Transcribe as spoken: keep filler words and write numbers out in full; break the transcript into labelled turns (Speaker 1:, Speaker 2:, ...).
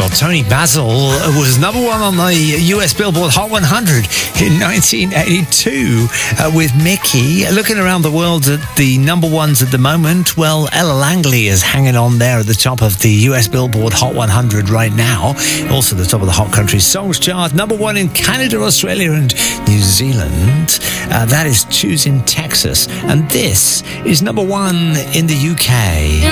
Speaker 1: Well, Tony Basil was number one on the U S Billboard Hot one hundred in nineteen eighty-two uh, with Mickey. Looking around the world at the number ones at the moment, well, Ella Langley is hanging on there at the top of the U S Billboard Hot one hundred right now. Also the top of the Hot Country Songs chart. Number one in Canada, Australia and New Zealand. Uh, that is Choosing Texas. And this is number one in the U K.